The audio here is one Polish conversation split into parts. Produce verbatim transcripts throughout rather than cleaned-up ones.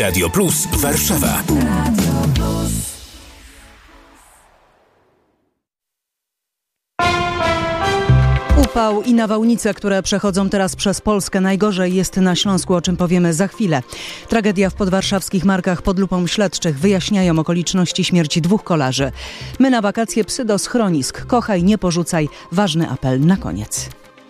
Radio Plus Warszawa. Upał i nawałnice, które przechodzą teraz przez Polskę. Najgorzej jest na Śląsku, o czym powiemy za chwilę. Tragedia w podwarszawskich Markach pod lupą śledczych. Wyjaśniają okoliczności śmierci dwóch kolarzy. My na wakacje, psy do schronisk. Kochaj, nie porzucaj. Ważny apel na koniec.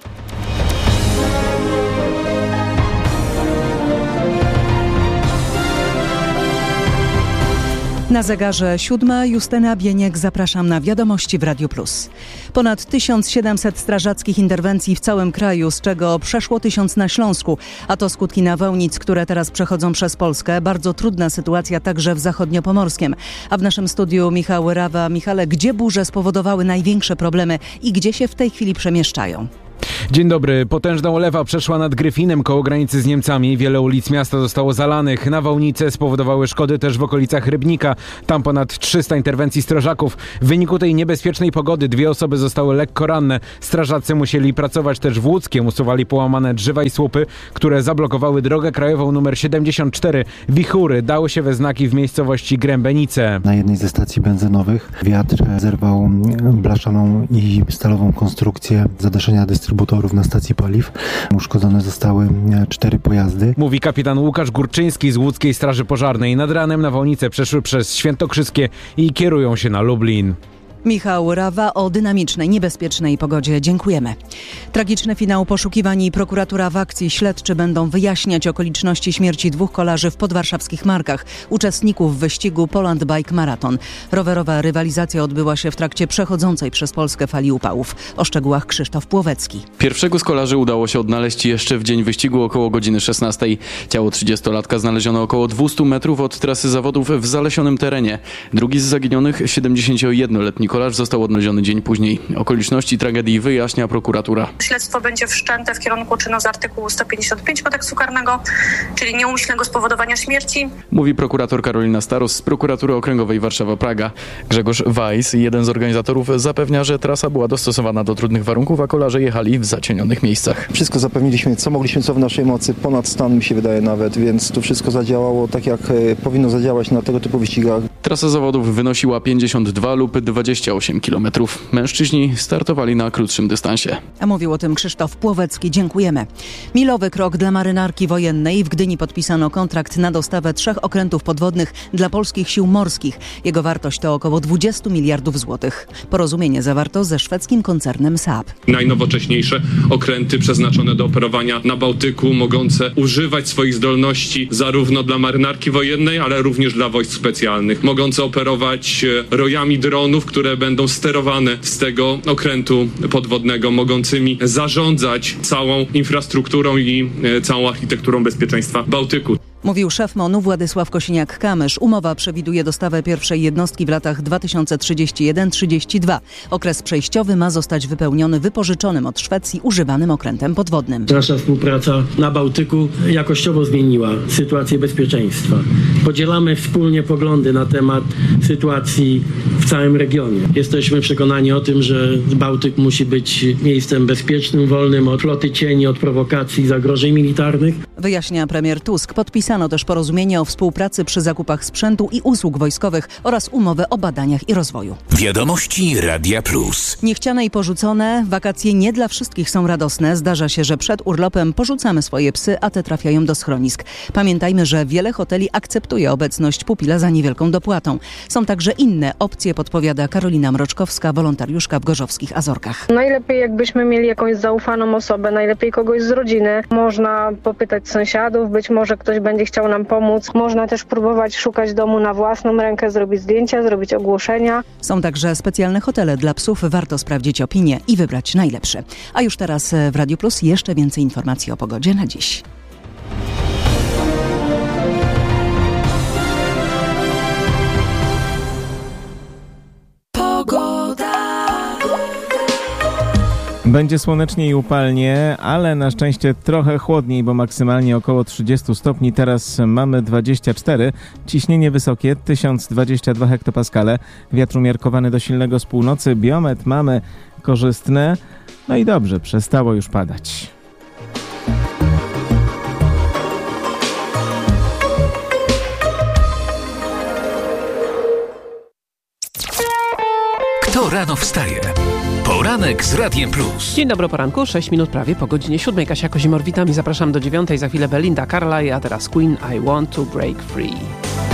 Na zegarze siódma, Justyna Bieniek, zapraszam na wiadomości w Radiu Plus. Ponad tysiąc siedemset strażackich interwencji w całym kraju, z czego przeszło tysiąc na Śląsku. A to skutki nawałnic, które teraz przechodzą przez Polskę. Bardzo trudna sytuacja także w zachodniopomorskiem. A w naszym studiu Michał Rawa. Michale, gdzie burze spowodowały największe problemy i gdzie się w tej chwili przemieszczają? Dzień dobry. Potężna ulewa przeszła nad Gryfinem koło granicy z Niemcami. Wiele ulic miasta zostało zalanych. Nawałnice spowodowały szkody też w okolicach Rybnika. Tam ponad trzysta interwencji strażaków. W wyniku tej niebezpiecznej pogody dwie osoby zostały lekko ranne. Strażacy musieli pracować też w Łódzkiem. Usuwali połamane drzewa i słupy, które zablokowały drogę krajową numer siedemdziesiąt cztery. Wichury dały się we znaki w miejscowości Grębenice. Na jednej ze stacji benzynowych wiatr zerwał blaszaną i stalową konstrukcję zadaszenia dystrybutorów na stacji paliw. Uszkodzone zostały cztery pojazdy. Mówi kapitan Łukasz Górczyński z Łódzkiej Straży Pożarnej. Nad ranem nawałnice przeszły przez Świętokrzyskie i kierują się na Lublin. Michał Rawa o dynamicznej, niebezpiecznej pogodzie. Dziękujemy. Tragiczny finał poszukiwań i prokuratura w akcji. Śledczy będą wyjaśniać okoliczności śmierci dwóch kolarzy w podwarszawskich Markach, uczestników wyścigu Poland Bike Marathon. Rowerowa rywalizacja odbyła się w trakcie przechodzącej przez Polskę fali upałów. O szczegółach Krzysztof Płowecki. Pierwszego z kolarzy udało się odnaleźć jeszcze w dzień wyścigu około godziny szesnastej. Ciało trzydziestolatka znaleziono około dwieście metrów od trasy zawodów w zalesionym terenie. Drugi z zaginionych, siedemdziesięciojednoletni kolarz, został odnaleziony dzień później. Okoliczności tragedii wyjaśnia prokuratura. Śledztwo będzie wszczęte w kierunku czynu z artykułu sto pięćdziesiąt pięć kodeksu karnego, czyli nieumyślnego spowodowania śmierci. Mówi prokurator Karolina Staros z prokuratury okręgowej Warszawa-Praga. Grzegorz Weiss, jeden z organizatorów, zapewnia, że trasa była dostosowana do trudnych warunków, a kolarze jechali w zacienionych miejscach. Wszystko zapewniliśmy, co mogliśmy, co w naszej mocy, ponad stan mi się wydaje nawet, więc to wszystko zadziałało tak, jak powinno zadziałać na tego typu wyścigach. Trasa zawodów wynosiła pięćdziesiąt dwa lub dwadzieścia osiem kilometrów. Mężczyźni startowali na krótszym dystansie. A mówił o tym Krzysztof Płowecki. Dziękujemy. Milowy krok dla marynarki wojennej. W Gdyni podpisano kontrakt na dostawę trzech okrętów podwodnych dla polskich sił morskich. Jego wartość to około dwadzieścia miliardów złotych. Porozumienie zawarto ze szwedzkim koncernem Saab. Najnowocześniejsze okręty przeznaczone do operowania na Bałtyku, mogące używać swoich zdolności zarówno dla marynarki wojennej, ale również dla wojsk specjalnych. Mogące operować rojami dronów, które będą sterowane z tego okrętu podwodnego, mogącymi zarządzać całą infrastrukturą i całą architekturą bezpieczeństwa Bałtyku. Mówił szef MON-u Władysław Kosiniak-Kamysz. Umowa przewiduje dostawę pierwszej jednostki w latach dwa tysiące trzydziesty jeden do trzydziestego drugiego. Okres przejściowy ma zostać wypełniony wypożyczonym od Szwecji używanym okrętem podwodnym. Nasza współpraca na Bałtyku jakościowo zmieniła sytuację bezpieczeństwa. Podzielamy wspólnie poglądy na temat sytuacji w całym regionie. Jesteśmy przekonani o tym, że Bałtyk musi być miejscem bezpiecznym, wolnym od floty cieni, od prowokacji, zagrożeń militarnych. Wyjaśnia premier Tusk. Podpisano też porozumienie o współpracy przy zakupach sprzętu i usług wojskowych oraz umowę o badaniach i rozwoju. Wiadomości Radia Plus. Niechciane i porzucone. Wakacje nie dla wszystkich są radosne. Zdarza się, że przed urlopem porzucamy swoje psy, a te trafiają do schronisk. Pamiętajmy, że wiele hoteli akceptuje obecność pupila za niewielką dopłatą. Są także inne opcje, podpowiada Karolina Mroczkowska, wolontariuszka w Gorzowskich Azorkach. Najlepiej jakbyśmy mieli jakąś zaufaną osobę, najlepiej kogoś z rodziny. Można popytać sąsiadów, być może ktoś będzie chciał nam pomóc. Można też próbować szukać domu na własną rękę, zrobić zdjęcia, zrobić ogłoszenia. Są także specjalne hotele dla psów. Warto sprawdzić opinię i wybrać najlepsze. A już teraz w Radiu Plus jeszcze więcej informacji o pogodzie na dziś. Będzie słonecznie i upalnie, ale na szczęście trochę chłodniej, bo maksymalnie około trzydzieści stopni. Teraz mamy dwadzieścia cztery, ciśnienie wysokie tysiąc dwadzieścia dwa hektopaskale, wiatr umiarkowany do silnego z północy, biometr mamy korzystny, no i dobrze, przestało już padać. Kto rano wstaje? Poranek z Radiem Plus. Dzień dobry, poranku, sześć minut prawie po godzinie siódmej. Kasia Kozimor, witam i zapraszam do dziewiątej. Za chwilę Belinda Carlisle, a teraz Queen, I Want to Break Free.